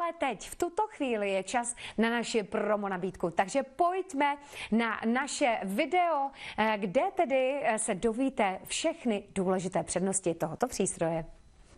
Ale teď, v tuto chvíli je čas na naši promo nabídku, takže pojďme na naše video, kde tedy se dovíte všechny důležité přednosti tohoto přístroje.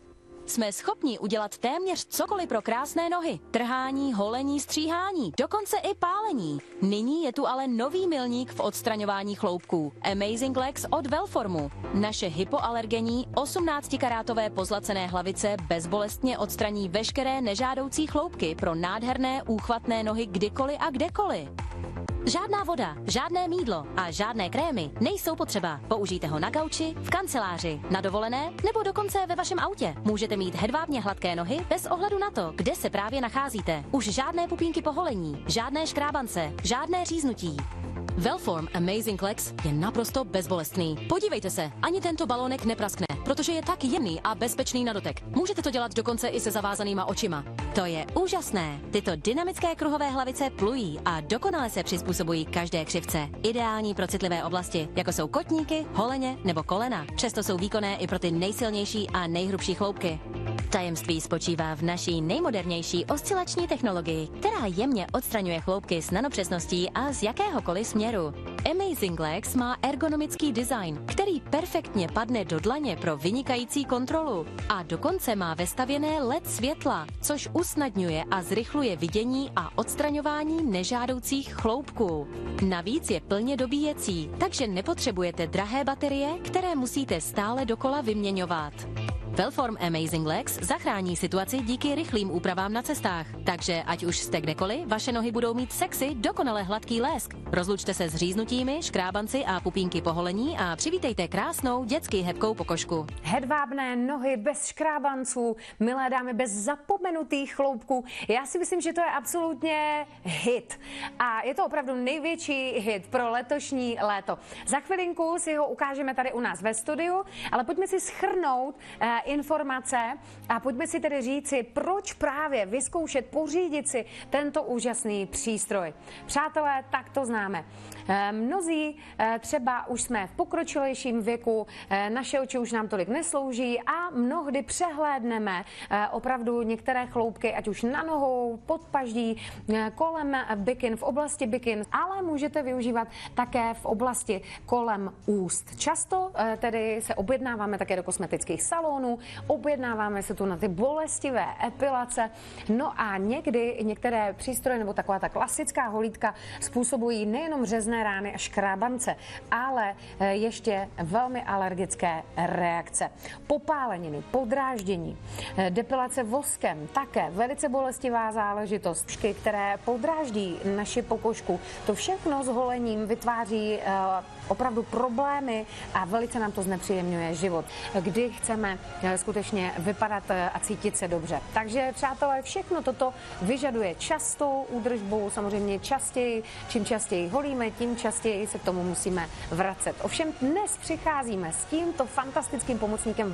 Jsme schopni udělat téměř cokoliv pro krásné nohy. Trhání, holení, stříhání, dokonce i pálení. Nyní je tu ale nový milník v odstraňování chloupků. Amazing Legs od Velformu. Naše hypoalergenní 18-karátové pozlacené hlavice bezbolestně odstraní veškeré nežádoucí chloupky pro nádherné úchvatné nohy kdykoliv a kdekoliv. Žádná voda, žádné mýdlo a žádné krémy nejsou potřeba. Použijte ho na gauči, v kanceláři, na dovolené nebo dokonce ve vašem autě. Můžete mít hedvábně hladké nohy bez ohledu na to, kde se právě nacházíte. Už žádné pupínky po holení, žádné škrábance, žádné říznutí. Velform Amazing Legs je naprosto bezbolestný. Podívejte se, ani tento balónek nepraskne, protože je tak jemný a bezpečný na dotek. Můžete to dělat dokonce i se zavázanýma očima. To je úžasné. Tyto dynamické kruhové hlavice plují a dokonale se přizpůsobují každé křivce. Ideální pro citlivé oblasti, jako jsou kotníky, holeně nebo kolena. Přesto jsou výkonné i pro ty nejsilnější a nejhrubší chloupky. Tajemství spočívá v naší nejmodernější oscilační technologii, která jemně odstraňuje chloupky s nanopřesností a z jakéhokoliv směru. Amazing Legs má ergonomický design, který perfektně padne do dlaně pro vynikající kontrolu. A dokonce má vestavěné LED světla, což usnadňuje a zrychluje vidění a odstraňování nežádoucích chloupků. Navíc je plně dobíjecí, takže nepotřebujete drahé baterie, které musíte stále dokola vyměňovat. Velform Amazing Legs zachrání situaci díky rychlým úpravám na cestách. Takže ať už jste kdekoliv, vaše nohy budou mít sexy, dokonale hladký lesk. Rozlučte se s říznutími, škrábanci a pupínky po holení a přivítejte krásnou dětsky hebkou pokožku. Hedvábné nohy bez škrábanců, milé dámy, bez zapomenutých chloupků. Já si myslím, že to je absolutně hit. A je to opravdu největší hit pro letošní léto. Za chvilinku si ho ukážeme tady u nás ve studiu, ale pojďme si shrnout informace a pojďme si tedy říci, proč právě vyzkoušet, pořídit si tento úžasný přístroj. Přátelé, tak to známe. Mnozí třeba už jsme v pokročilejším věku, naše oči už nám tolik neslouží a mnohdy přehlédneme opravdu některé chloupky, ať už na nohou, pod paždí, kolem bikin, v oblasti bikin, ale můžete využívat také v oblasti kolem úst. Často tedy se objednáváme také do kosmetických salonů, objednáváme se tu na ty bolestivé epilace, no a někdy některé přístroje nebo taková ta klasická holítka způsobují nejenom řezné rány a škrábance, ale ještě velmi alergické reakce. Popáleniny, podráždění, depilace voskem, také velice bolestivá záležitost, které podráždí naši pokožku. To všechno s holením vytváří opravdu problémy a velice nám to znepříjemňuje život, kdy chceme skutečně vypadat a cítit se dobře. Takže, přátelé, všechno toto vyžaduje častou údržbu, samozřejmě častěji, čím častěji holíme, tím častěji se k tomu musíme vracet. Ovšem dnes přicházíme s tímto fantastickým pomocníkem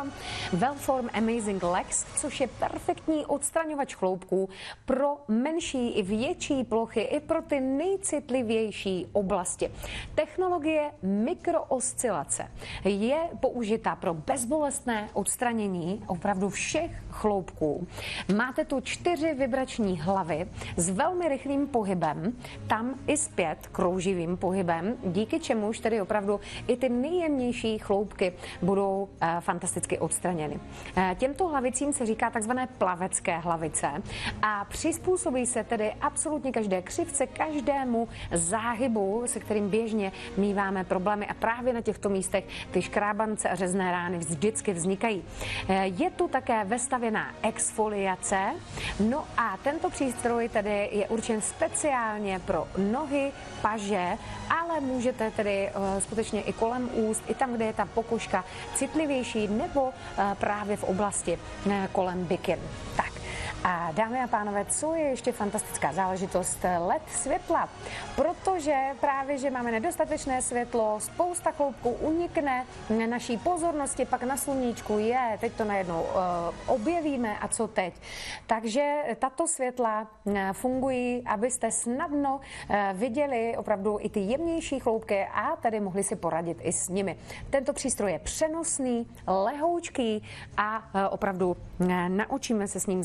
Velform Amazing Legs, což je perfektní odstraňovač chloupků pro menší i větší plochy, i pro ty nejcitlivější oblasti. Technologie mikrooscilace je použita pro bezbolestné odstranění opravdu všech chloupků. Máte tu 4 vibrační hlavy s velmi rychlým pohybem, tam i zpět krouživým pohybem, díky čemuž tedy opravdu i ty nejjemnější chloupky budou fantasticky odstraněny. Těmto hlavicím se říká takzvané plavecké hlavice a přizpůsobí se tedy absolutně každé křivce, každému záhybu, se kterým běžně míváme problémy a právě na těchto místech ty škrábance a řezné rány vždycky vznikají. Je tu také vestavěná exfoliace, no a tento přístroj tedy je určen speciálně pro nohy, paže, ale můžete tedy skutečně i kolem úst, i tam, kde je ta pokožka citlivější, nebo právě v oblasti kolem bikin. Tak. A dámy a pánové, co je ještě fantastická záležitost? LED světla. Protože právě, že máme nedostatečné světlo, spousta chloupků unikne naší pozornosti, pak na sluníčku je, teď to najednou objevíme a co teď. Takže tato světla fungují, abyste snadno viděli opravdu i ty jemnější chloupky a tady mohli si poradit i s nimi. Tento přístroj je přenosný, lehoučký a opravdu naučíme se s ním zacházet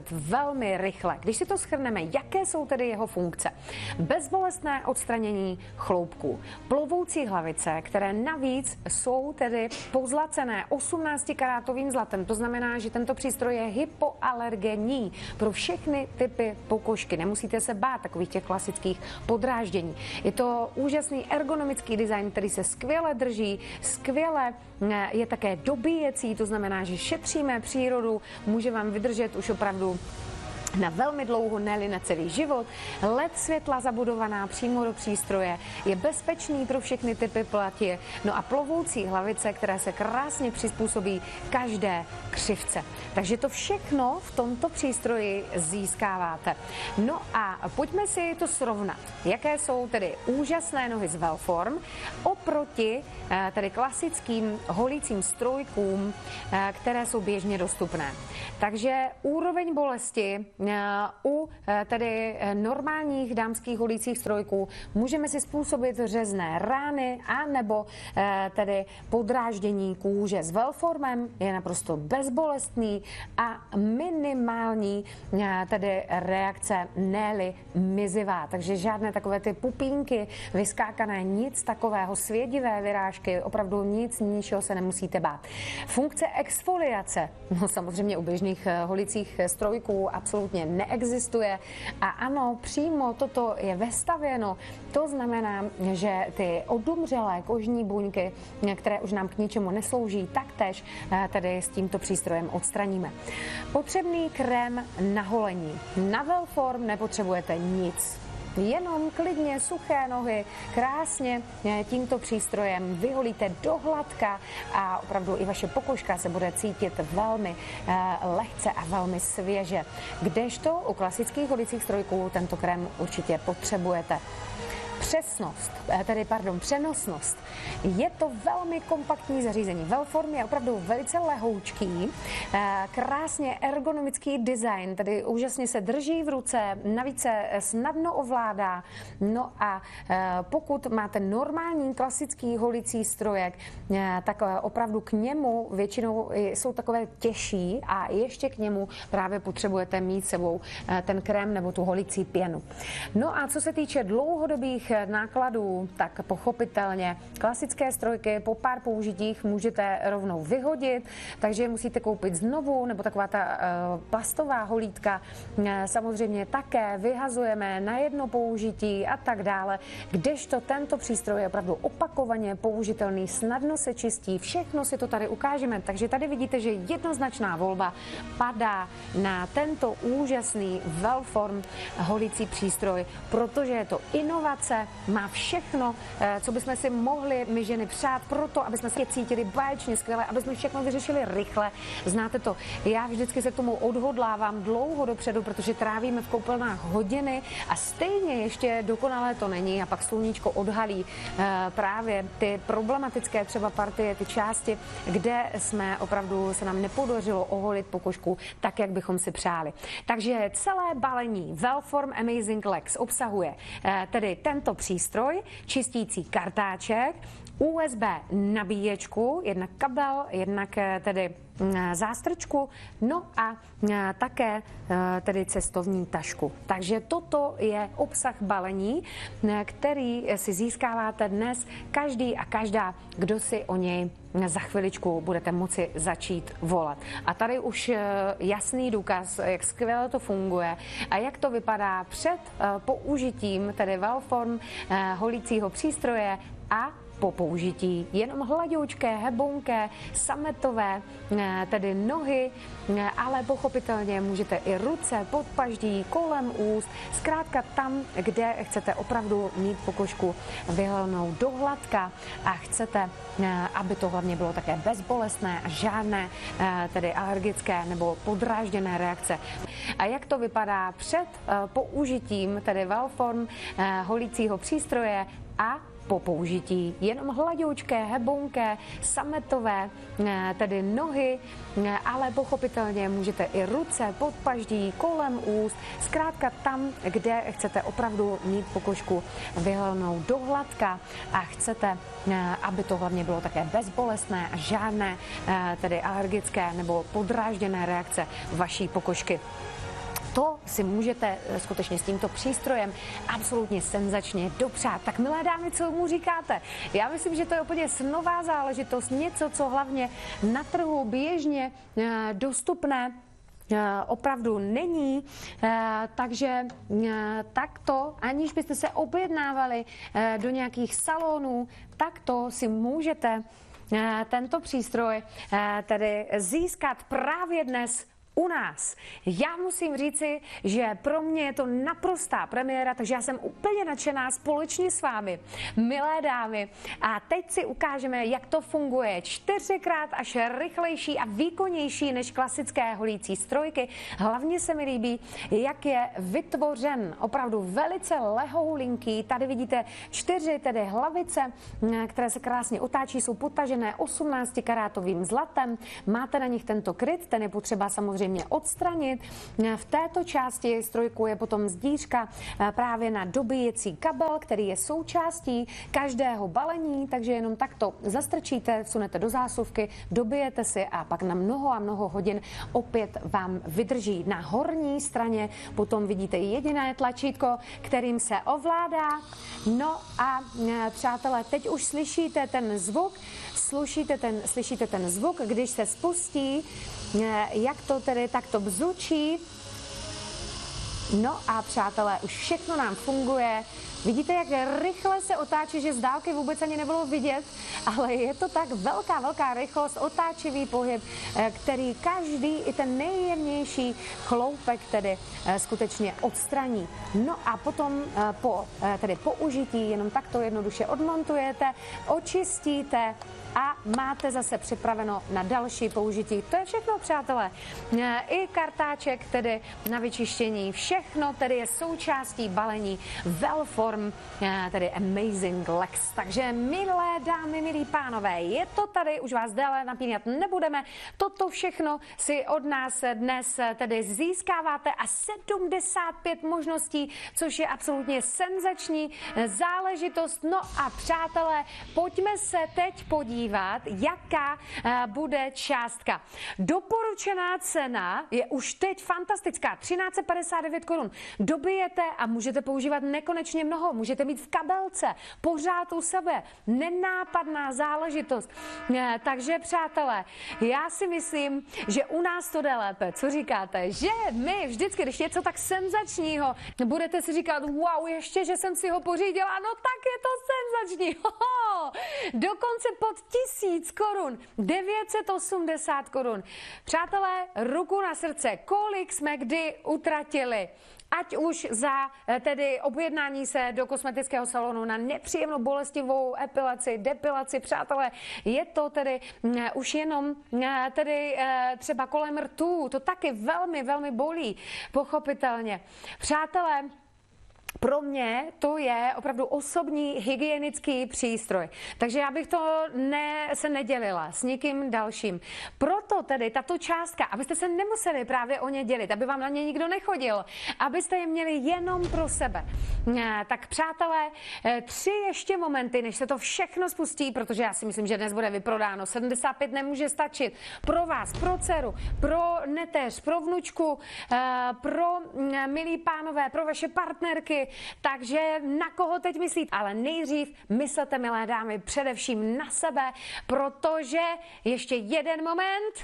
vyhořet velmi rychle. Když si to shrneme, jaké jsou tedy jeho funkce? Bezbolestné odstranění chloupků, plovoucí hlavice, které navíc jsou tedy pozlacené 18karátovým zlatem. To znamená, že tento přístroj je hypoalergenní pro všechny typy pokožky. Nemusíte se bát takových těch klasických podráždění. Je to úžasný ergonomický design, který se skvěle drží, skvěle je také dobíjecí, to znamená, že šetříme přírodu, může vám vydržet už opravdu na velmi dlouho, ne-li na celý život. LED světla zabudovaná přímo do přístroje, je bezpečný pro všechny typy platě, no a plovoucí hlavice, které se krásně přizpůsobí každé křivce. Takže to všechno v tomto přístroji získáváte. No a pojďme si to srovnat. Jaké jsou tedy úžasné nohy z Wellform oproti tedy klasickým holícím strojkům, které jsou běžně dostupné. Takže úroveň bolesti u tedy normálních dámských holících strojků můžeme si způsobit řezné rány a nebo tedy podráždění kůže. S Wellformem je naprosto bezbolestný a minimální tedy reakce, ne-li mizivá. Takže žádné takové ty pupínky vyskákané, nic takového, svědivé vyrážky, opravdu nic ničeho se nemusíte bát. Funkce exfoliace, no samozřejmě u běžných holicích strojků absolutně neexistuje a ano, přímo toto je vestavěno. To znamená, že ty odumřelé kožní buňky, které už nám k ničemu neslouží, taktéž tedy s tímto přístrojem odstraníme. Potřebný krém na holení. Na Wellform nepotřebujete nic. Jenom klidně suché nohy, krásně tímto přístrojem vyholíte do hladka a opravdu i vaše pokožka se bude cítit velmi lehce a velmi svěže. Kdežto u klasických holicích strojků tento krém určitě potřebujete. Přenosnost. Je to velmi kompaktní zařízení. Wellform je opravdu velice lehoučký, krásně ergonomický design, tedy úžasně se drží v ruce, navíc se snadno ovládá. No a pokud máte normální klasický holicí strojek, tak opravdu k němu většinou jsou takové těžší a ještě k němu právě potřebujete mít sebou ten krém nebo tu holicí pěnu. No a co se týče dlouhodobých nákladů, tak pochopitelně klasické strojky po pár použitích můžete rovnou vyhodit, takže je musíte koupit znovu, nebo taková ta plastová holítka samozřejmě také vyhazujeme na jedno použití a tak dále, kdežto tento přístroj je opravdu opakovaně použitelný, snadno se čistí, všechno si to tady ukážeme, takže tady vidíte, že jednoznačná volba padá na tento úžasný Wellform holící přístroj, protože je to inovace, má všechno, co bychom si mohli my ženy přát proto, aby jsme se cítili báječně skvěle, aby jsme všechno vyřešili rychle. Znáte to, já vždycky se k tomu odhodlávám dlouho dopředu, protože trávíme v koupelnách hodiny a stejně ještě dokonalé to není a pak sluníčko odhalí právě ty problematické třeba partie, ty části, kde jsme opravdu se nám nepodařilo oholit pokožku tak, jak bychom si přáli. Takže celé balení Wellform Amazing Legs obsahuje tedy tento přístroj, čistící kartáček, USB nabíječku, jednak kabel, jednak tedy zástrčku, no a také tedy cestovní tašku. Takže toto je obsah balení, který si získáváte dnes každý a každá, kdo si o něj za chviličku budete moci začít volat. A tady už jasný důkaz, jak skvěle to funguje a jak to vypadá před použitím tedy Wellform holícího přístroje a po použití. Jenom hladoučké, hebonké, sametové, tedy nohy, ale pochopitelně můžete i ruce, podpaždí, kolem úst, zkrátka tam, kde chcete opravdu mít pokožku vyhlenou do hladka a chcete, aby to hlavně bylo také bezbolestné a žádné tedy alergické nebo podrážděné reakce. A jak to vypadá před použitím tedy Wellform holícího přístroje a po použití. Jenom hladoučké, hebonké, sametové, tedy nohy, ale pochopitelně můžete i ruce, podpaždí, kolem úst, zkrátka tam, kde chcete opravdu mít pokožku vyhlenou do hladka a chcete, aby to hlavně bylo také bezbolestné a žádné tedy alergické nebo podrážděné reakce vaší pokožky. to si můžete skutečně s tímto přístrojem absolutně senzačně dopřát. Tak milé dámy, co mu říkáte? Já myslím, že to je úplně nová záležitost, něco, co hlavně na trhu běžně dostupné opravdu není, takže takto, aniž byste se objednávali do nějakých salonů, takto si můžete tento přístroj tedy získat právě dnes u nás. Já musím říci, že pro mě je to naprostá premiéra, takže já jsem úplně nadšená společně s vámi, milé dámy. A teď si ukážeme, jak to funguje. 4krát až rychlejší a výkonnější než klasické holící strojky. Hlavně se mi líbí, jak je vytvořen. Opravdu velice lehoulinký. Tady vidíte 4 tedy hlavice, které se krásně otáčí, jsou potažené 18karátovým zlatem. Máte na nich tento kryt, ten je potřeba samozřejmě odstranit. V této části strojku je potom zdířka právě na dobíjecí kabel, který je součástí každého balení, takže jenom takto zastrčíte, vsunete do zásuvky, dobijete si a pak na mnoho a mnoho hodin opět vám vydrží. Na horní straně potom vidíte jediné tlačítko, kterým se ovládá. No a přátelé, teď už slyšíte ten zvuk, slyšíte ten zvuk, když se spustí, jak to tedy takto bzučí. No a přátelé, už všechno nám funguje. Vidíte, jak rychle se otáčí, že z dálky vůbec ani nebylo vidět, ale je to tak velká rychlost, otáčivý pohyb, který každý, i ten nejjemnější chloupek tedy skutečně odstraní. No a potom po užití jenom takto jednoduše odmontujete, očistíte a máte zase připraveno na další použití. To je všechno, přátelé. I kartáček tedy na vyčištění, všechno tedy je součástí balení Wellform, tedy Amazing Lex. Takže milé dámy, milí pánové, je to tady, už vás déle napínat nebudeme. Toto všechno si od nás dnes tedy získáváte a 75 možností, což je absolutně senzační záležitost. No a přátelé, pojďme se teď podívat, jaká bude částka. Doporučená cena je už teď fantastická, 1359 korun. Dobijete a můžete používat nekonečně mnoho, můžete mít v kabelce, pořád u sebe, nenápadná záležitost. Takže přátelé, já si myslím, že u nás to jde lépe. Co říkáte? Že my vždycky, když něco tak senzačního, budete si říkat, wow, ještě, že jsem si ho pořídila, no tak je to senzační. Dokonce pod 1000 korun, 980 korun. Přátelé, ruku na srdce, kolik jsme kdy utratili? Ať už za tedy objednání se do kosmetického salonu na nepříjemnou bolestivou epilaci, depilaci, přátelé, je to tedy už jenom tedy třeba kolem rtů, to taky velmi bolí, pochopitelně. Přátelé, pro mě to je opravdu osobní hygienický přístroj. Takže já bych to se nedělila s nikým dalším. Proto tedy tato částka, abyste se nemuseli právě o ně dělit, aby vám na ně nikdo nechodil, abyste je měli jenom pro sebe. Tak přátelé, 3 ještě momenty, než se to všechno spustí, protože já si myslím, že dnes bude vyprodáno. 75 nemůže stačit. Pro vás, pro dceru, pro neteř, pro vnučku, pro milí pánové, pro vaše partnerky. Takže na koho teď myslíte? Ale nejdřív myslete, milé dámy, především na sebe, protože ještě jeden moment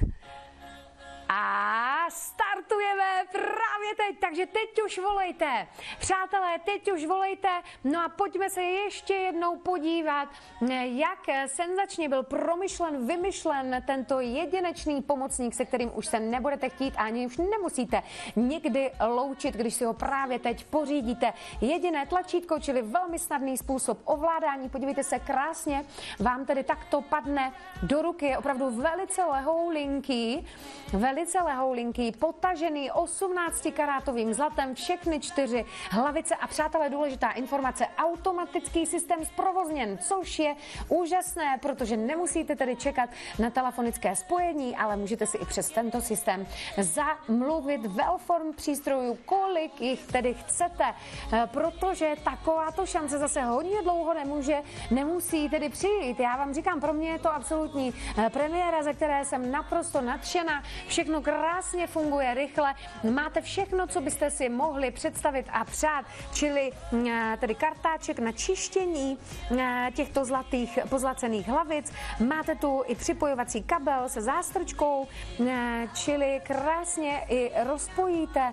a startujeme právě teď, takže teď už volejte. Přátelé, teď už volejte, no a pojďme se ještě jednou podívat, jak senzačně byl promyšlen, vymyšlen tento jedinečný pomocník, se kterým už se nebudete chtít a ani už nemusíte nikdy loučit, když si ho právě teď pořídíte. Jediné tlačítko, čili velmi snadný způsob ovládání, podívejte se, krásně vám tedy takto padne do ruky, je opravdu velice lehoulinký, potažený 18karátovým zlatem, všechny 4 hlavice a přátelé, důležitá informace, automatický systém zprovozněn, což je úžasné, protože nemusíte tedy čekat na telefonické spojení, ale můžete si i přes tento systém zamluvit Wellform přístrojů, kolik jich tedy chcete, protože takováto šance zase hodně dlouho nemusí tedy přijít. Já vám říkám, pro mě je to absolutní premiéra, ze které jsem naprosto nadšená. Všechno všechno krásně funguje, rychle. Máte všechno, co byste si mohli představit a přát, čili tedy kartáček na čištění těchto zlatých pozlacených hlavic. Máte tu i připojovací kabel se zástrčkou, čili krásně i rozpojíte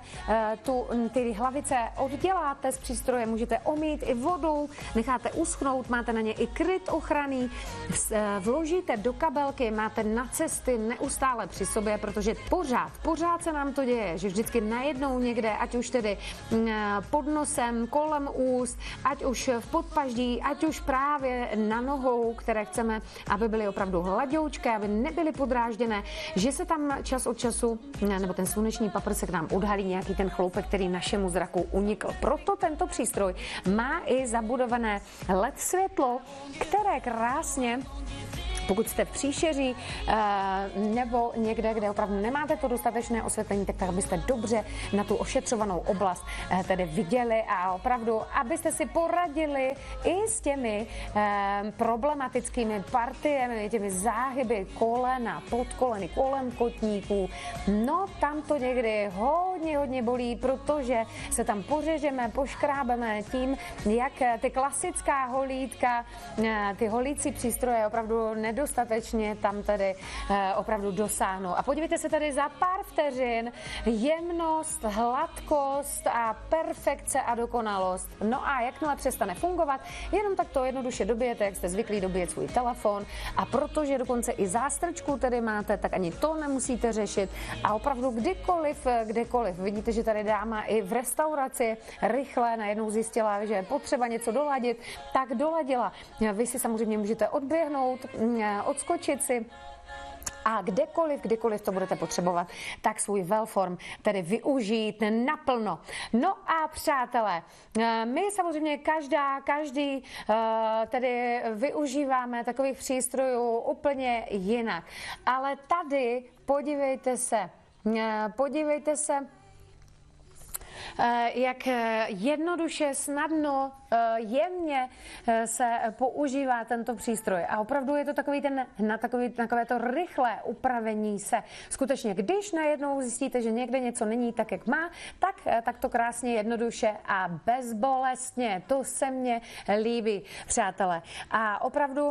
ty hlavice, odděláte z přístroje, můžete omýt i vodou, necháte uschnout, máte na ně i kryt ochranný, vložíte do kabelky, máte na cesty neustále při sobě, protože pořád se nám to děje, že vždycky najednou někde, ať už tedy pod nosem, kolem úst, ať už v podpaždí, ať už právě na nohou, které chceme, aby byly opravdu hladoučké, aby nebyly podrážděné, že se tam čas od času, nebo ten sluneční paprsek nám odhalí nějaký ten chloupek, který našemu zraku unikl. Proto tento přístroj má i zabudované LED světlo, které krásně, pokud jste v příšeří nebo někde, kde opravdu nemáte to dostatečné osvětlení, tak abyste dobře na tu ošetřovanou oblast tedy viděli a opravdu, abyste si poradili i s těmi problematickými partiemi, těmi záhyby kolena, podkoleny, kolem kotníků. No, tam to někdy hodně bolí, protože se tam pořežeme, poškrábeme tím, jak ty klasická holítka, ty holící přístroje opravdu nedostatečně tam tedy opravdu dosáhnou. A podívejte se tady za pár vteřin, jemnost, hladkost a perfekce a dokonalost. No a jakmile přestane fungovat, jenom tak to jednoduše dobijete, jak jste zvyklí dobíjet svůj telefon, a protože dokonce i zástrčku tedy máte, tak ani to nemusíte řešit a opravdu kdekoliv. Vidíte, že tady dáma i v restauraci rychle najednou zjistila, že je potřeba něco doladit, tak doladila. Vy si samozřejmě můžete odběhnout, odskočit si a kdekoliv to budete potřebovat, tak svůj Wellform tedy využít naplno. No a přátelé, my samozřejmě každý tedy využíváme takových přístrojů úplně jinak. Ale tady podívejte se, jak jednoduše, snadno, jemně se používá tento přístroj. A opravdu je to takové to rychlé upravení se. Skutečně, když najednou zjistíte, že někde něco není tak, jak má, tak to krásně, jednoduše a bezbolestně. To se mně líbí, přátelé. A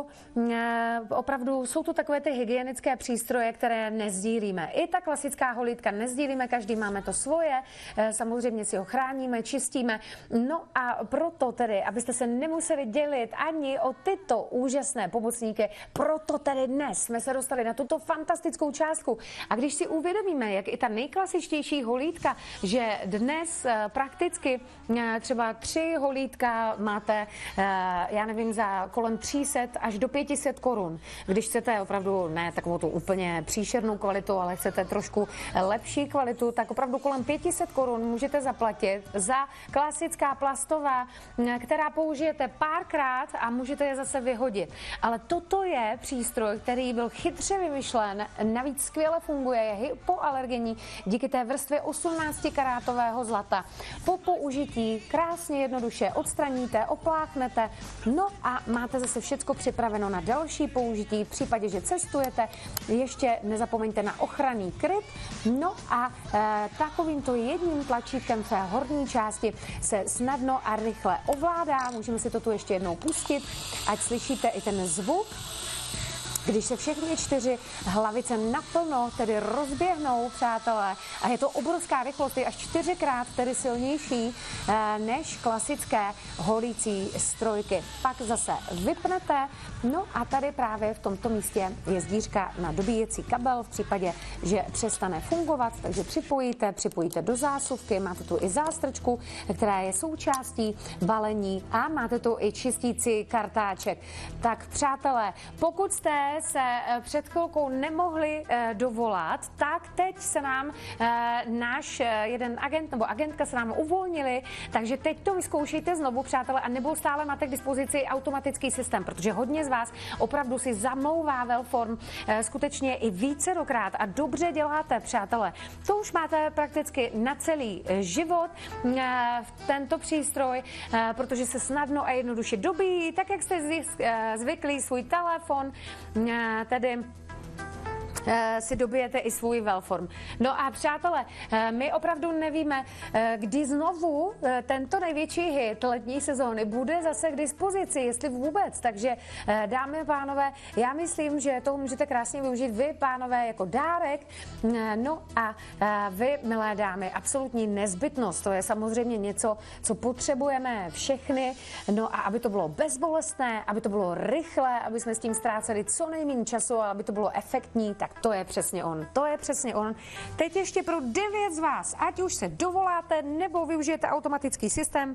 opravdu jsou to takové ty hygienické přístroje, které nezdílíme. I ta klasická holítka nezdílíme, každý máme to svoje, samozřejmě si ho chráníme, čistíme. No a proto tedy, abyste se nemuseli dělit ani o tyto úžasné pomocníky, proto tedy dnes jsme se dostali na tuto fantastickou částku. A když si uvědomíme, jak i ta nejklasičtější holítka, že dnes prakticky třeba 3 holítka máte, já nevím, za kolem 300 až do 500 korun. Když chcete opravdu ne takovou tu úplně příšernou kvalitu, ale chcete trošku lepší kvalitu, tak opravdu kolem 500 korun můžete zaplatit za klasická plastová, která použijete párkrát a můžete je zase vyhodit. Ale toto je přístroj, který byl chytře vymyšlen, navíc skvěle funguje, je hypoalergenní díky té vrstvě 18-karátového zlata. Po použití krásně jednoduše odstraníte, opláchnete, no a máte zase všecko připraveno na další použití. V případě, že cestujete, ještě nezapomeňte na ochranný kryt. No a takovýmto jedním tlačítkem v té horní části se snadno a rychle ovládá. Můžeme si to tu ještě jednou pustit, ať slyšíte i ten zvuk. Když se všechny 4 hlavice naplno tedy rozběhnou, přátelé, a je to obrovská rychlost, je až 4krát tedy silnější než klasické holící strojky. Pak zase vypnete, no a tady právě v tomto místě je zdířka na dobíjecí kabel v případě, že přestane fungovat, takže připojíte do zásuvky, máte tu i zástrčku, která je součástí balení a máte tu i čistící kartáček. Tak přátelé, pokud jste se před chvilkou nemohli dovolat, tak teď se nám náš jeden agent nebo agentka se nám uvolnili, takže teď to vyzkoušejte znovu, přátelé, a nebo stále máte k dispozici automatický systém, protože hodně z vás opravdu si zamlouvá Wellform skutečně i vícerokrát a dobře děláte, přátelé. To už máte prakticky na celý život tento přístroj, protože se snadno a jednoduše dobíjí, tak jak jste zvyklí svůj telefon, tedy si dobijete i svůj Wellform. No a přátelé, my opravdu nevíme, kdy znovu tento největší hit letní sezóny bude zase k dispozici, jestli vůbec. Takže dámy a pánové, já myslím, že toho můžete krásně využít vy, pánové, jako dárek. No a vy, milé dámy, absolutní nezbytnost. To je samozřejmě něco, co potřebujeme všechny. No a aby to bylo bezbolestné, aby to bylo rychlé, aby jsme s tím ztráceli co nejméně času a aby to bylo efektní, tak to je přesně on. To je přesně on. Teď ještě pro 9 z vás, ať už se dovoláte nebo využijete automatický systém,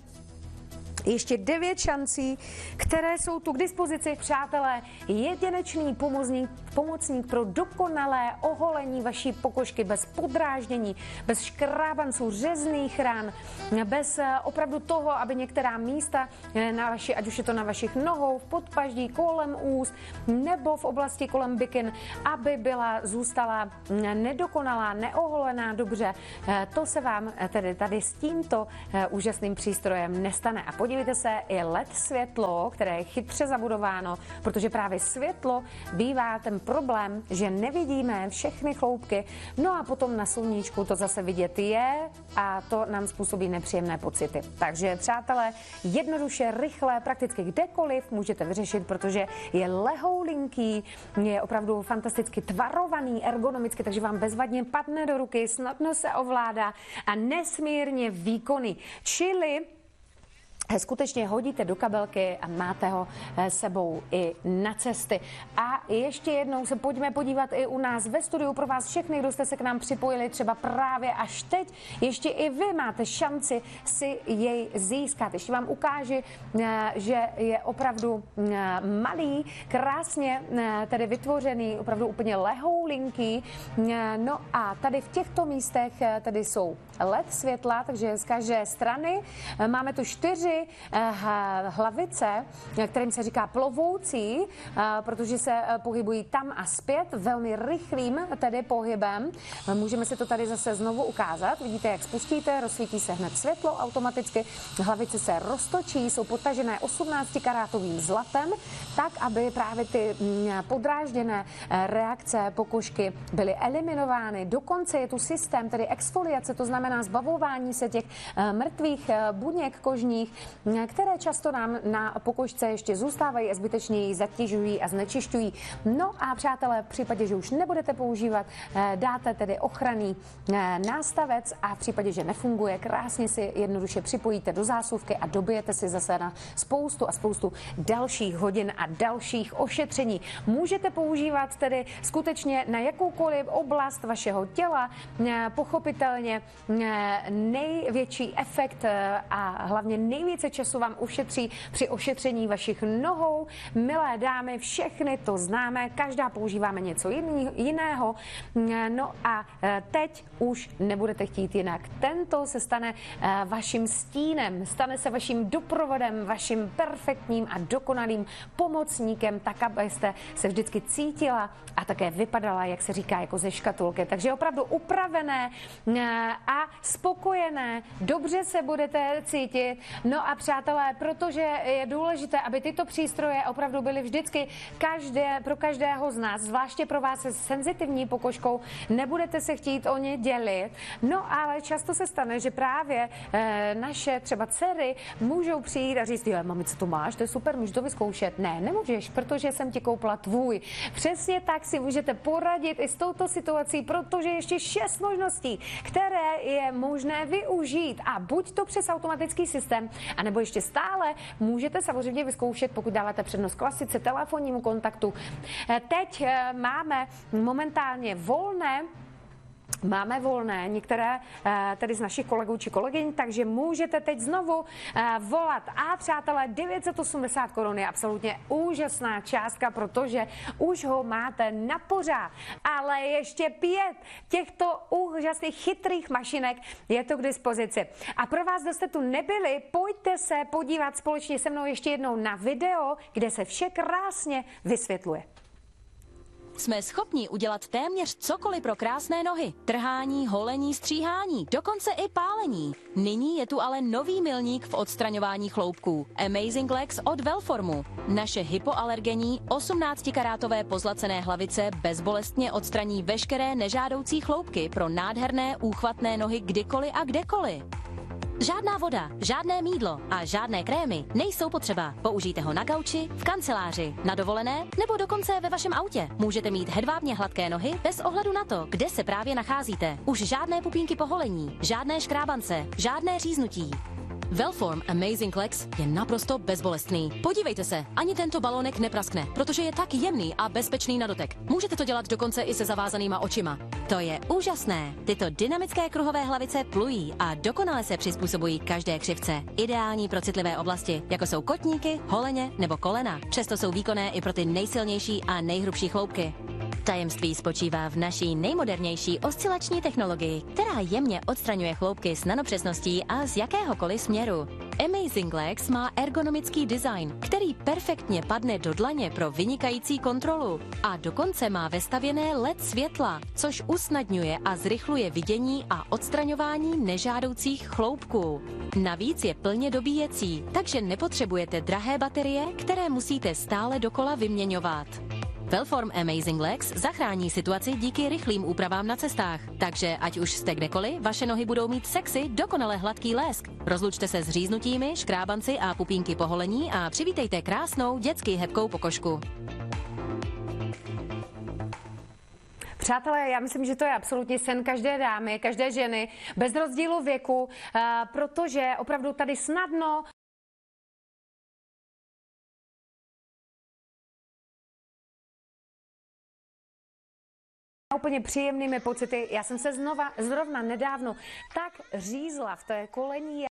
ještě 9 šancí, které jsou tu k dispozici, přátelé. Jedinečný pomocník pro dokonalé oholení vaší pokožky bez podráždění, bez škrábanců, řezných ran, bez opravdu toho, aby některá místa, ať už je to na vašich nohou, v podpaždí, kolem úst nebo v oblasti kolem bikin, aby zůstala nedokonalá, neoholená dobře. To se vám tedy tady s tímto úžasným přístrojem nestane. A podívejte se, i LED světlo, které je chytře zabudováno, protože právě světlo bývá ten problém, že nevidíme všechny chloupky, no a potom na sluníčku to zase vidět je a to nám způsobí nepříjemné pocity. Takže přátelé, jednoduše, rychle, prakticky kdekoliv můžete vyřešit, protože je lehoulinký, je opravdu fantasticky tvarovaný, ergonomicky, takže vám bezvadně padne do ruky, snadno se ovládá a nesmírně výkonný. Čili skutečně hodíte do kabelky a máte ho sebou i na cesty. A ještě jednou se pojďme podívat i u nás ve studiu pro vás všechny, kdo jste se k nám připojili třeba právě až teď. Ještě i vy máte šanci si jej získat. Ještě vám ukážu, že je opravdu malý, krásně tedy vytvořený, opravdu úplně lehoulinký. No a tady v těchto místech tady jsou LED světla, takže z každé strany máme tu 4 hlavice, kterým se říká plovoucí, protože se pohybují tam a zpět velmi rychlým tedy pohybem. Můžeme si to tady zase znovu ukázat. Vidíte, jak spustíte, rozsvítí se hned světlo automaticky. Hlavice se roztočí, jsou potažené 18karátovým zlatem, tak, aby právě ty podrážděné reakce pokožky byly eliminovány. Dokonce je tu systém, tedy exfoliace, to znamená zbavování se těch mrtvých buněk kožních, které často nám na pokožce ještě zůstávají a zbytečně ji zatěžují a znečišťují. No a přátelé, v případě, že už nebudete používat, dáte tedy ochranný nástavec a v případě, že nefunguje, krásně si jednoduše připojíte do zásuvky a dobijete si zase na spoustu a spoustu dalších hodin a dalších ošetření. Můžete používat tedy skutečně na jakoukoliv oblast vašeho těla, pochopitelně největší efekt a hlavně nejvíce času vám ušetří při ošetření vašich nohou. Milé dámy, všechny to známe, každá používáme něco jiného. No a teď už nebudete chtít jinak. Tento se stane vaším stínem, stane se vaším doprovodem, vaším perfektním a dokonalým pomocníkem, tak, abyste se vždycky cítila a také vypadala, jak se říká, jako ze škatulky. Takže opravdu upravené a spokojené, dobře se budete cítit. No a přátelé, protože je důležité, aby tyto přístroje opravdu byly vždycky pro každého z nás, zvláště pro vás se senzitivní pokožkou, nebudete se chtít o ně dělit. No ale často se stane, že právě naše třeba dcery můžou přijít a říct, jo, mami, co to máš, to je super, můžu to vyzkoušet. Ne, nemůžeš, protože jsem ti koupila tvůj. Přesně tak si můžete poradit i s touto situací, protože ještě 6 možností, které je možné využít a buď to přes automatický systém, anebo ještě stále můžete samozřejmě vyzkoušet, pokud dáváte přednost klasice, telefonnímu kontaktu. Teď máme momentálně volné některé tedy z našich kolegů či kolegyň, takže můžete teď znovu volat. A přátelé, 980 korun je absolutně úžasná částka, protože už ho máte na pořád. Ale ještě 5 těchto úžasných chytrých mašinek je to k dispozici. A pro vás, kdo jste tu nebyli, pojďte se podívat společně se mnou ještě jednou na video, kde se vše krásně vysvětluje. Jsme schopni udělat téměř cokoliv pro krásné nohy. Trhání, holení, stříhání, dokonce i pálení. Nyní je tu ale nový milník v odstraňování chloupků. Amazing Legs od Velformu. Naše hypoalergenní 18-karátové pozlacené hlavice bezbolestně odstraní veškeré nežádoucí chloupky pro nádherné úchvatné nohy kdykoliv a kdekoliv. Žádná voda, žádné mýdlo a žádné krémy nejsou potřeba. Použijte ho na gauči, v kanceláři, na dovolené nebo dokonce ve vašem autě. Můžete mít hedvábně hladké nohy bez ohledu na to, kde se právě nacházíte. Už žádné pupínky po holení, žádné škrábance, žádné říznutí. Velform Amazing Legs je naprosto bezbolestný. Podívejte se, ani tento balónek nepraskne, protože je tak jemný a bezpečný na dotek. Můžete to dělat dokonce i se zavázanýma očima. To je úžasné. Tyto dynamické kruhové hlavice plují a dokonale se přizpůsobují každé křivce. Ideální pro citlivé oblasti, jako jsou kotníky, holeně nebo kolena. Přesto jsou výkonné i pro ty nejsilnější a nejhrubší chloupky. Tajemství spočívá v naší nejmodernější oscilační technologii, která jemně odstraňuje chloupky s nanopřesností a z jakéhokoliv směru. Amazing Legs má ergonomický design, který perfektně padne do dlaně pro vynikající kontrolu. A dokonce má vestavěné LED světla, což usnadňuje a zrychluje vidění a odstraňování nežádoucích chloupků. Navíc je plně dobíjecí, takže nepotřebujete drahé baterie, které musíte stále dokola vyměňovat. Velform Amazing Legs zachrání situaci díky rychlým úpravám na cestách. Takže ať už jste kdekoliv, vaše nohy budou mít sexy, dokonale hladký lesk. Rozlučte se s říznutími, škrábanci a pupínky po holení a přivítejte krásnou, dětsky hebkou pokožku. Přátelé, já myslím, že to je absolutně sen každé dámy, každé ženy, bez rozdílu věku, protože opravdu tady snadno úplně příjemnými pocity. Já jsem se zrovna nedávno tak řízla v té kolení.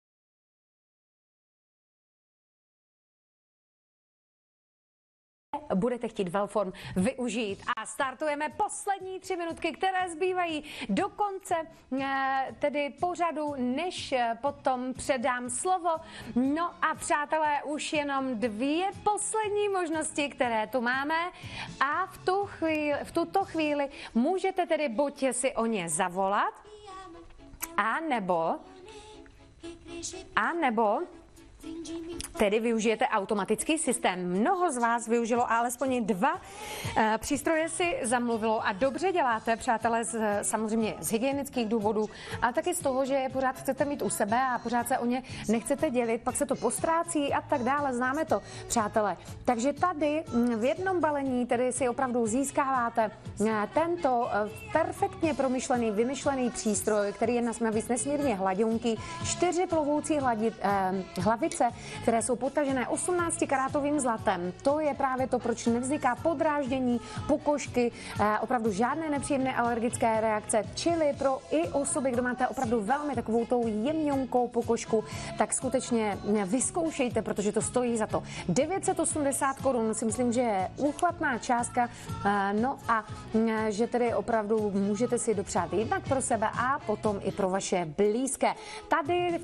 Budete chtít Velform využít. A startujeme poslední 3 minutky, které zbývají do konce tedy pořadu, než potom předám slovo. No a přátelé, už jenom 2 poslední možnosti, které tu máme. A v tuto chvíli můžete tedy buď si o ně zavolat, a nebo tedy využijete automatický systém. Mnoho z vás využilo alespoň 2 přístroje si zamluvilo a dobře děláte, přátelé, samozřejmě z hygienických důvodů, ale taky z toho, že je pořád chcete mít u sebe a pořád se o ně nechcete dělit, pak se to postrácí a tak dále. Známe to, přátelé. Takže tady v jednom balení tedy si opravdu získáváte tento perfektně promyšlený, vymyšlený přístroj, který je navíc nesmírně hladionký, 4 plovoucí hlavice, které jsou potažené 18-karátovým zlatem. To je právě to, proč nevzniká podráždění pokožky, opravdu žádné nepříjemné alergické reakce, čili pro i osoby, kdo máte opravdu velmi takovou tou jemňonkou pokožku, tak skutečně vyzkoušejte, protože to stojí za to. 980 korun si myslím, že je úchvatná částka, no a že tedy opravdu můžete si dopřát jednak pro sebe a potom i pro vaše blízké. Tady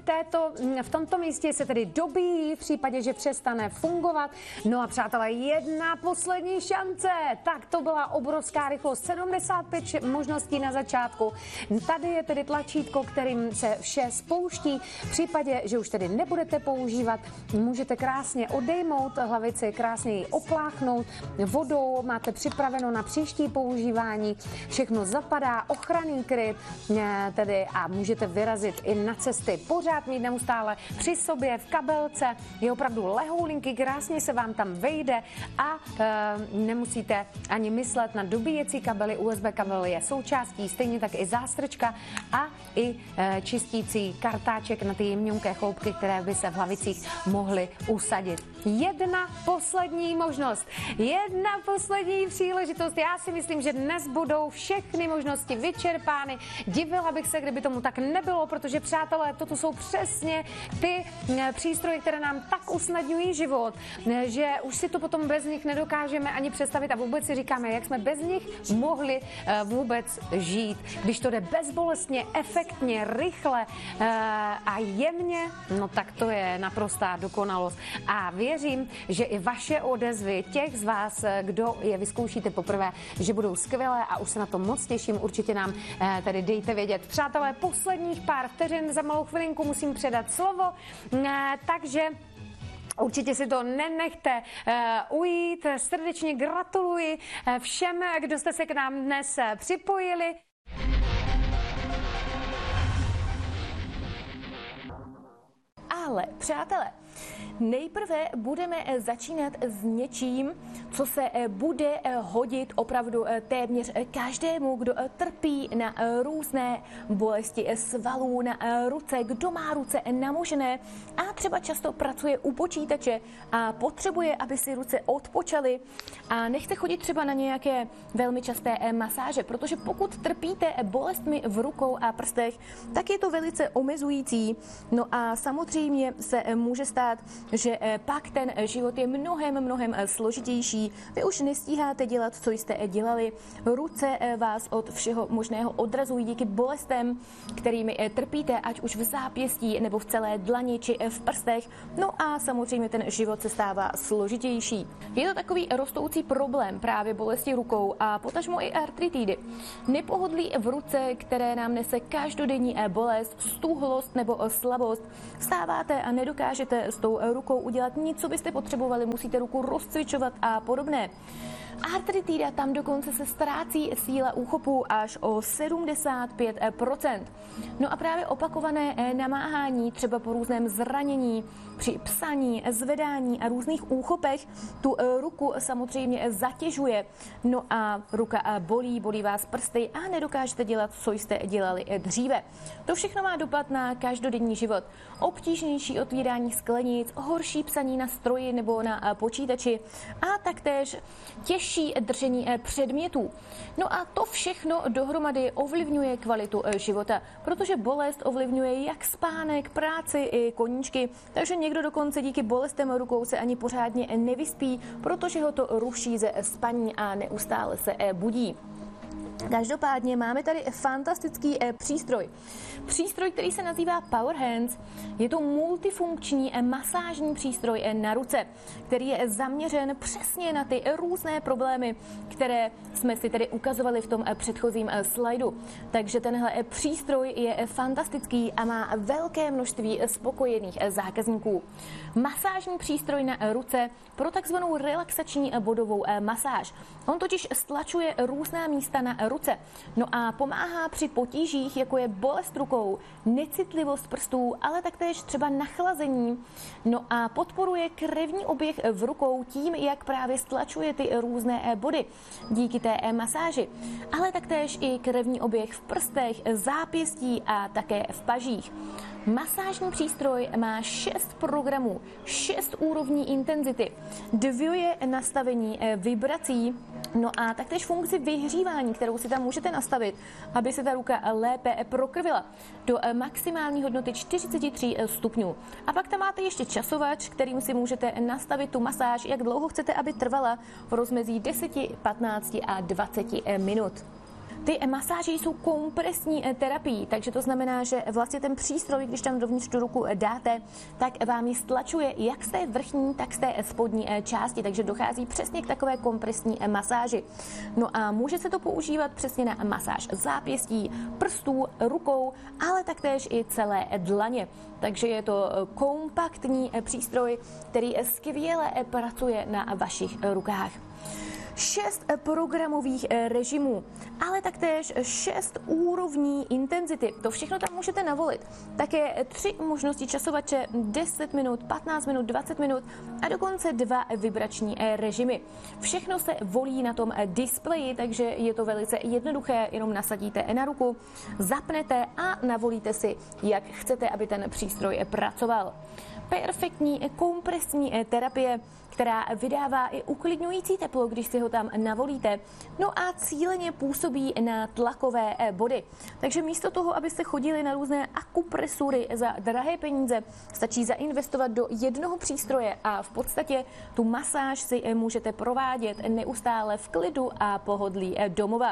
v tomto místě se tedy dobíjí v případě, že přestane fungovat. No a přátelé, jedna poslední šance. Tak to byla obrovská rychlost. 75 možností na začátku. Tady je tedy tlačítko, kterým se vše spouští. V případě, že už tedy nebudete používat, můžete krásně odejmout hlavici, krásně ji opláchnout vodou. Máte připraveno na příští používání. Všechno zapadá, ochranný kryt tedy a můžete vyrazit i na cesty. Pořád mít neustále při sobě v kabelce, je opravdu lehoulinky, krásně se vám tam vejde a nemusíte ani myslet na dobíjecí kabely. USB kabel je součástí, stejně tak i zástrčka a i čistící kartáček na ty jemňonké chloupky, které by se v hlavicích mohly usadit. Jedna poslední možnost, jedna poslední příležitost. Já si myslím, že dnes budou všechny možnosti vyčerpány. Divila bych se, kdyby tomu tak nebylo, protože přátelé, toto jsou přesně ty příležitosti, přístroje, které nám tak usnadňují život, že už si to potom bez nich nedokážeme ani představit a vůbec si říkáme, jak jsme bez nich mohli vůbec žít. Když to jde bezbolestně, efektně, rychle a jemně, no tak to je naprostá dokonalost. A věřím, že i vaše odezvy těch z vás, kdo je vyzkoušíte poprvé, že budou skvělé a už se na to moc těším. Určitě nám tady dejte vědět. Přátelé, posledních pár vteřin, za malou chvilinku musím předat slovo, takže určitě si to nenechte ujít. Srdečně gratuluji všem, kdo jste se k nám dnes připojili. Ale přátelé, nejprve budeme začínat s něčím, co se bude hodit opravdu téměř každému, kdo trpí na různé bolesti svalů, na ruce, kdo má ruce namožené a třeba často pracuje u počítače a potřebuje, aby si ruce odpočaly a nechce chodit třeba na nějaké velmi časté masáže, protože pokud trpíte bolestmi v rukou a prstech, tak je to velice omezující. No a samozřejmě se může stát, že pak ten život je mnohem složitější. Vy už nestíháte dělat, co jste dělali. Ruce vás od všeho možného odrazují díky bolestem, kterými trpíte, ať už v zápěstí nebo v celé dlani či v prstech. No a samozřejmě ten život se stává složitější. Je to takový rostoucí problém právě bolesti rukou a potažmo i artritidy. Nepohodlí v ruce, které nám nese každodenní bolest, stuhlost nebo slabost. Vstáváte a nedokážete s tou rukou udělat nic, co byste potřebovali, musíte ruku rozcvičovat a podobné. Artritida, tam dokonce se ztrácí síla úchopu až o 75%. No a právě opakované namáhání, třeba po různém zranění, při psaní, zvedání a různých úchopech, tu ruku samozřejmě zatěžuje. No a ruka bolí vás prsty a nedokážete dělat, co jste dělali dříve. To všechno má dopad na každodenní život. Obtížnější otvírání sklenic, horší psaní na stroji nebo na počítači a taktéž těžší držení předmětů. No a to všechno dohromady ovlivňuje kvalitu života, protože bolest ovlivňuje jak spánek, práci i koníčky, takže někdo dokonce díky bolestem rukou se ani pořádně nevyspí, protože ho to ruší ze spaní a neustále se budí. Každopádně máme tady fantastický přístroj. Přístroj, který se nazývá Power Hands. Je to multifunkční masážní přístroj na ruce, který je zaměřen přesně na ty různé problémy, které jsme si tedy ukazovali v tom předchozím slajdu. Takže tenhle přístroj je fantastický a má velké množství spokojených zákazníků. Masážní přístroj na ruce pro takzvanou relaxační bodovou masáž. On totiž stlačuje různá místa na ruce. No a pomáhá při potížích, jako je bolest rukou, necitlivost prstů, ale taktéž třeba nachlazení. No a podporuje krevní oběh v rukou tím, jak právě stlačuje ty různé body díky té masáži. Ale taktéž i krevní oběh v prstech, zápěstí a také v pažích. Masážní přístroj má 6 programů, 6 úrovní intenzity, 2 nastavení vibrací, no a taktéž funkci vyhřívání, kterou si tam můžete nastavit, aby se ta ruka lépe prokrvila do maximální hodnoty 43 stupňů. A pak tam máte ještě časovač, kterým si můžete nastavit tu masáž, jak dlouho chcete, aby trvala, v rozmezí 10, 15 a 20 minut. Ty masáže jsou kompresní terapií, takže to znamená, že vlastně ten přístroj, když tam dovnitř tu ruku dáte, tak vám ji stlačuje jak z té vrchní, tak z té spodní části, takže dochází přesně k takové kompresní masáži. No a může se to používat přesně na masáž zápěstí, prstů, rukou, ale taktéž i celé dlaně. Takže je to kompaktní přístroj, který skvěle pracuje na vašich rukách. 6 programových režimů, ale taktéž 6 úrovní intenzity. To všechno tam můžete navolit. Také 3 možnosti časovače, 10 minut, 15 minut, 20 minut a dokonce 2 vibrační režimy. Všechno se volí na tom displeji, takže je to velice jednoduché, jenom nasadíte na ruku, zapnete a navolíte si, jak chcete, aby ten přístroj pracoval. perfektní kompresní terapie, která vydává i uklidňující teplo, když si ho tam navolíte. No a cíleně působí na tlakové body. Takže místo toho, abyste chodili na různé akupresury za drahé peníze, stačí zainvestovat do jednoho přístroje a v podstatě tu masáž si můžete provádět neustále v klidu a pohodlí domova.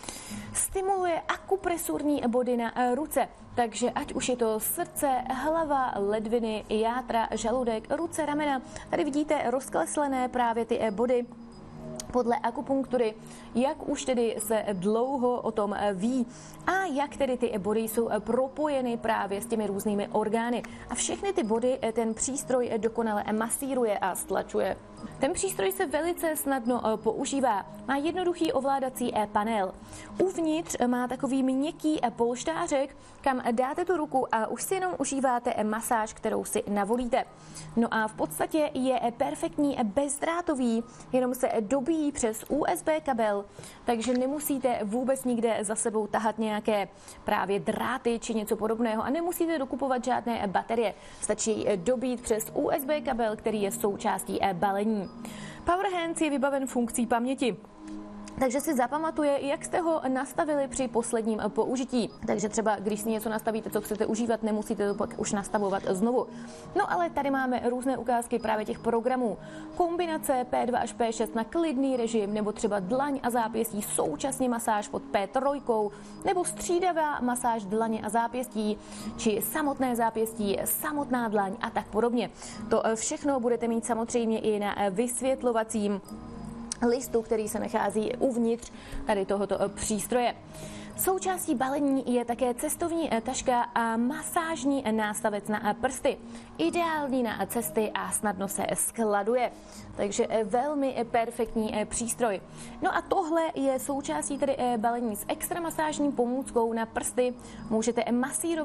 Stimuluje akupresurní body na ruce, takže ať už je to srdce, hlava, ledviny, játra, žaludek, ruce, ramena, tady vidíte rozkleslené právě ty body. Podle akupunktury, jak už tedy se dlouho o tom ví a jak tedy ty body jsou propojeny právě s těmi různými orgány. A všechny ty body ten přístroj dokonale masíruje a stlačuje. Ten přístroj se velice snadno používá. Má jednoduchý ovládací panel. Uvnitř má takový měkký polštářek, kam dáte tu ruku a už si jenom užíváte masáž, kterou si navolíte. No a v podstatě je perfektní bezdrátový, jenom se dobíjí přes USB kabel, takže nemusíte vůbec nikde za sebou tahat nějaké právě dráty či něco podobného a nemusíte dokupovat žádné baterie. Stačí dobít přes USB kabel, který je součástí balení. Power Hands je vybaven funkcí paměti. Takže si zapamatuje, jak jste ho nastavili při posledním použití. Takže třeba, když si něco nastavíte, co chcete užívat, nemusíte to pak už nastavovat znovu. No ale tady máme různé ukázky právě těch programů. Kombinace P2 až P6 na klidný režim, nebo třeba dlaň a zápěstí, současně masáž pod P3, nebo střídavá masáž dlaně a zápěstí, či samotné zápěstí, samotná dlaň a tak podobně. To všechno budete mít samozřejmě i na vysvětlovacím listu, který se nachází uvnitř tady tohoto přístroje. Součástí balení je také cestovní taška a masážní nástavec na prsty. Ideální na cesty a snadno se skladuje. Takže velmi perfektní přístroj. No a tohle je součástí tedy balení s extra masážní pomůckou na prsty. Můžete masírovat